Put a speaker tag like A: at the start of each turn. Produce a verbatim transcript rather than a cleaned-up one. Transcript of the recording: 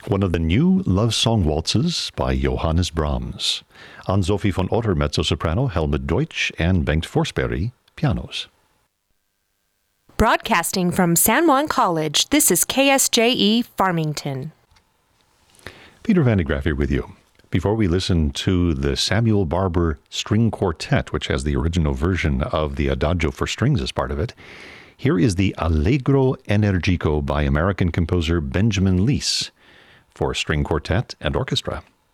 A: one of the new love song waltzes by Johannes Brahms. Ann-Sophie von Otter, mezzo-soprano, Helmut Deutsch, and Bengt Forsberg, pianos.
B: Broadcasting from San Juan College, this is K S J E Farmington.
A: Peter Van de Graaff here with you. Before we listen to the Samuel Barber String Quartet, which has the original version of the Adagio for strings as part of it, here is the Allegro Energico by American composer Benjamin Leese for string quartet and orchestra.